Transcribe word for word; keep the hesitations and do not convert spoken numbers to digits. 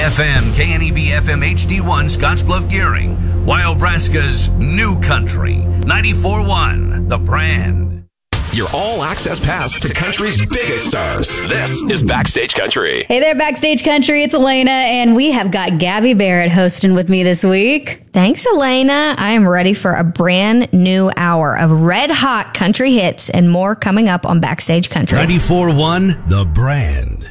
F M, K N E B F M H D one, Scottsbluff Gearing, Wyobraska's new country, ninety-four point one, The Brand. Your all-access pass to country's biggest stars. This is Backstage Country. Hey there, Backstage Country. It's Elena, and we have got Gabby Barrett hosting with me this week. Thanks, Elena. I am ready for a brand new hour of red-hot country hits and more coming up on Backstage Country. ninety-four point one, The Brand.